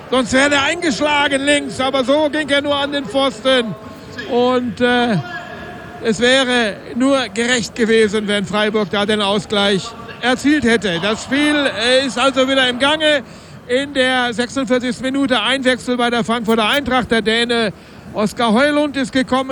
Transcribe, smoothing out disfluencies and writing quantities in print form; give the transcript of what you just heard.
Sonst wäre er eingeschlagen links, aber so ging er nur an den Pfosten. Und es wäre nur gerecht gewesen, wenn Freiburg da den Ausgleich erzielt hätte. Das Spiel ist also wieder im Gange. In der 46. Minute Einwechsel bei der Frankfurter Eintracht. Der Däne Oskar Højlund ist gekommen.